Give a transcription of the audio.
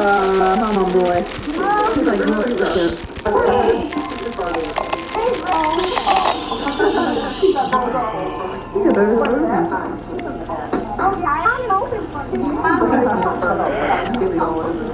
Come on, boy. He's like, no, he's like this. Yeah, baby.